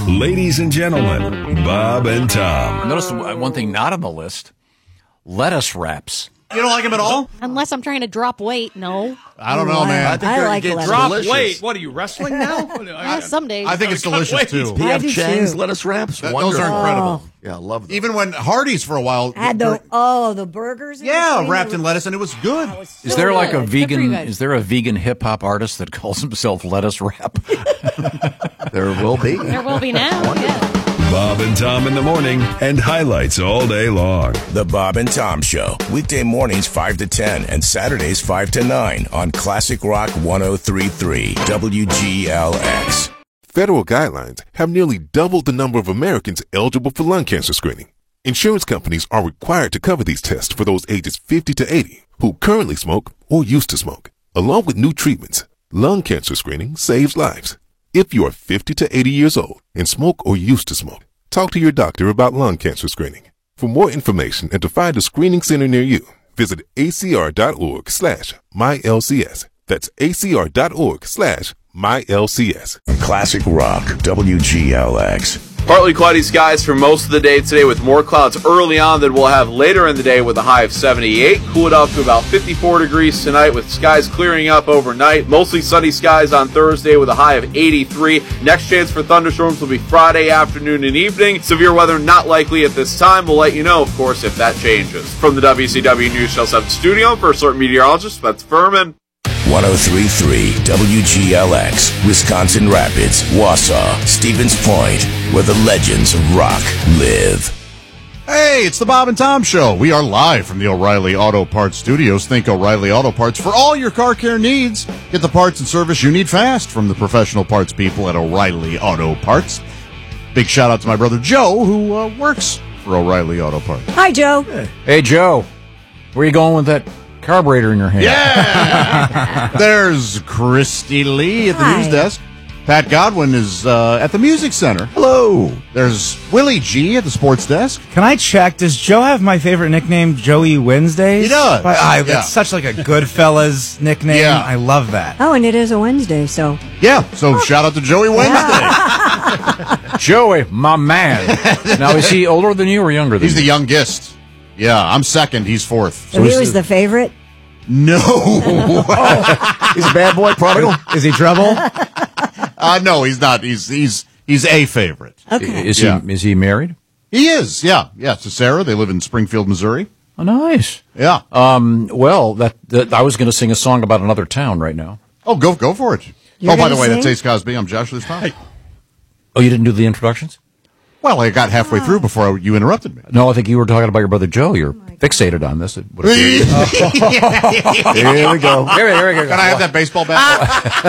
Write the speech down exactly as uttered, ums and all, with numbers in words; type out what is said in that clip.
Ladies and gentlemen, Bob and Tom. Notice one thing not on the list: lettuce wraps. You don't like them at all? Unless I'm trying to drop weight, no. I don't know, man. I, think I like lettuce. Drop delicious. weight. What are you, wrestling now? Uh, some days. I think it's delicious, too. I P F do Chang's too. lettuce wraps. Th- Wonderful. those are incredible. Yeah, I love them. Even when Hardee's for a while. Had the oh the burgers. in Yeah, between, wrapped they in were- lettuce, and it was good. that was Is so there like a good. Good for you vegan? guys. Is there a vegan hip hop artist that calls himself Lettuce Wrap? There will be. There will be now. Yeah. Bob and Tom in the morning and highlights all day long. The Bob and Tom Show, weekday mornings five to ten and Saturdays five to nine on Classic Rock one oh three point three W G L X. Federal guidelines have nearly doubled the number of Americans eligible for lung cancer screening. Insurance companies are required to cover these tests for those ages fifty to eighty who currently smoke or used to smoke. Along with new treatments, lung cancer screening saves lives. If you are fifty to eighty years old and smoke or used to smoke, talk to your doctor about lung cancer screening. For more information and to find a screening center near you, visit acr.org slash MyLCS. That's acr.org slash MyLCS. Classic Rock W G L X. Partly cloudy skies for most of the day today with more clouds early on than we'll have later in the day with a high of seventy-eight. Cool it off to about fifty-four degrees tonight with skies clearing up overnight. Mostly sunny skies on Thursday with a high of eighty-three. Next chance for thunderstorms will be Friday afternoon and evening. Severe weather not likely at this time. We'll let you know, of course, if that changes. From the W C W News Channel seven studio, for Alert Meteorologist, that's Furman. one oh three point three W G L X, Wisconsin Rapids, Wausau, Stevens Point, where the legends of rock live. Hey, it's the Bob and Tom Show. We are live from the O'Reilly Auto Parts Studios. Think O'Reilly Auto Parts for all your car care needs. Get the parts and service you need fast from the professional parts people at O'Reilly Auto Parts. Big shout out to my brother Joe, who uh, works for O'Reilly Auto Parts. Hi, Joe. Hey, Joe, where you going with that carburetor in your hand? Yeah! There's Christy Lee at the Hi. news desk. Pat Godwin is uh, at the Music Center. Hello. There's Willie G at the sports desk. Can I check? Does Joe have my favorite nickname, Joey Wednesdays? He does. But, I, Yeah. It's such like a Goodfellas nickname. Yeah. I love that. Oh, and it is a Wednesday, so Yeah, so shout out to Joey Wednesday. Joey, my man. Now, is he older than you or younger than He's the you? youngest. Yeah, I'm second. He's fourth. so he was the favorite. No. He's a bad boy prodigal. Is he trouble? uh, no, he's not. He's he's he's a favorite. Okay. Is Yeah. he is he married? He is. Yeah, yeah. To Sarah, they live in Springfield, Missouri. Oh, nice. Yeah. Um, well, that, that I was going to sing a song about another town right now. Oh, go go for it. You're oh, by the gonna way, that's sing? Ace Cosby. I'm Joshua Tom. Oh, you didn't do the introductions? Well, I got halfway through before you interrupted me. No, I think you were talking about your brother Joe. You're fixated on this. It would Can appear. Here we go. Here we- here we go. I have that baseball bat?